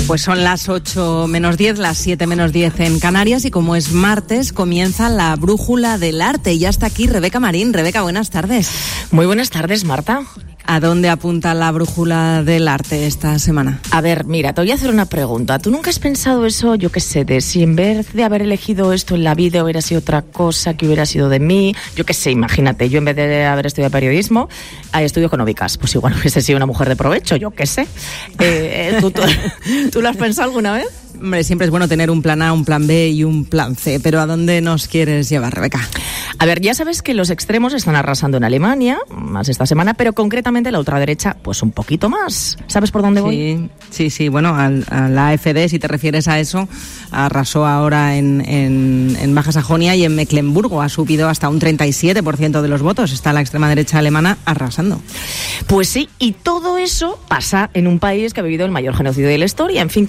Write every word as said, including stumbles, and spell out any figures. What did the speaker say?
Pues son las ocho menos diez, las siete menos diez en Canarias, y como es martes, comienza la brújula del arte. Y ya está aquí Rebeca Marín. Rebeca, buenas tardes. Muy buenas tardes, Marta. ¿A dónde apunta la brújula del arte esta semana? A ver, mira, te voy a hacer una pregunta. ¿Tú nunca has pensado eso, yo qué sé, de si en vez de haber elegido esto en la vida hubiera sido otra cosa, que hubiera sido de mí? Yo qué sé, imagínate, yo en vez de haber estudiado periodismo, estudio económicas. Pues igual hubiese sido una mujer de provecho, yo qué sé. Eh, ¿tú, tú, ¿Tú lo has pensado alguna vez? Hombre, siempre es bueno tener un plan A, un plan B y un plan C, pero ¿a dónde nos quieres llevar, Rebeca? A ver, ya sabes que los extremos están arrasando en Alemania, más esta semana, pero concretamente la ultraderecha, pues un poquito más. ¿Sabes por dónde voy? Sí, sí, sí. Bueno, al, a la AfD, si te refieres a eso, arrasó ahora en, en, en Baja Sajonia y en Mecklemburgo. Ha subido hasta un treinta y siete por ciento de los votos. Está la extrema derecha alemana arrasando. Pues sí, y todo eso pasa en un país que ha vivido el mayor genocidio de la historia. En fin,